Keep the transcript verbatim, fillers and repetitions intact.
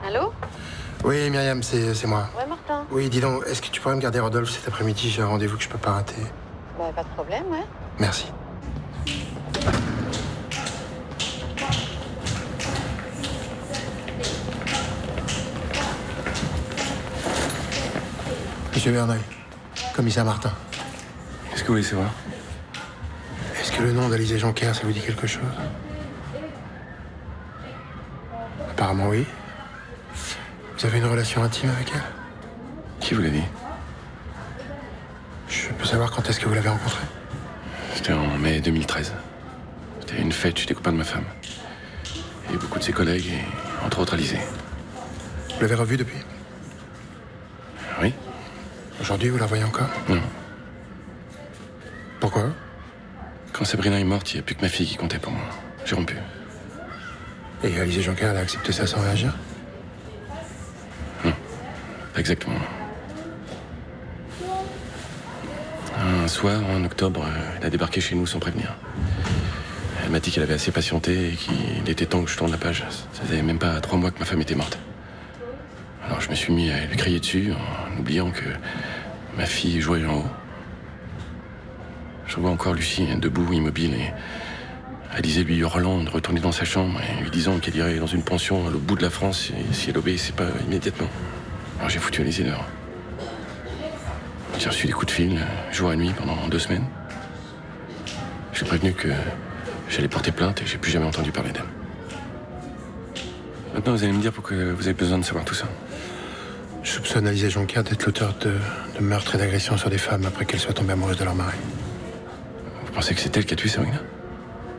Allô? Oui, Myriam, c'est c'est moi. Ouais, Martin. Oui, dis donc, est-ce que tu pourrais me garder Rodolphe cet après-midi? J'ai un rendez-vous que je peux pas rater. Bah, pas de problème, ouais. Merci. Monsieur Verneuil, commissaire Martin. Qu'est-ce que vous voulez savoir? Est-ce que le nom d'Alizée Jonker, ça vous dit quelque chose? Apparemment, oui. Vous avez une relation intime avec elle? Qui vous l'a dit? Je peux savoir quand est-ce que vous l'avez rencontrée? C'était en mai deux mille treize. C'était une fête, j'étais copain de ma femme. Et beaucoup de ses collègues, et entre autres Alizée. Vous l'avez revue depuis? Oui? Aujourd'hui, vous la voyez encore? Non. Pourquoi? Quand Sabrina est morte, il n'y a plus que ma fille qui comptait pour moi. J'ai rompu. Et Alizée Jonker, elle a accepté ça sans réagir? Non, pas exactement. Un soir, en octobre, elle a débarqué chez nous sans prévenir. Elle m'a dit qu'elle avait assez patienté et qu'il était temps que je tourne la page. Ça faisait même pas trois mois que ma femme était morte. Alors je me suis mis à lui crier dessus en oubliant que ma fille jouait en haut. Je vois encore Lucie debout, immobile, et Alizée lui hurlant de retourner dans sa chambre et lui disant qu'elle irait dans une pension à l'autre bout de la France et si elle obéissait pas immédiatement. Alors j'ai foutu Alizée dehors. J'ai reçu des coups de fil, jour et nuit, pendant deux semaines. J'ai prévenu que j'allais porter plainte et j'ai plus jamais entendu parler d'elle. Maintenant, vous allez me dire pourquoi vous avez besoin de savoir tout ça. Je soupçonne Alizée Jonker d'être l'auteur de, de meurtres et d'agressions sur des femmes après qu'elles soient tombées amoureuses de leur mari. Vous pensez que c'est elle qui a tué Sabrina?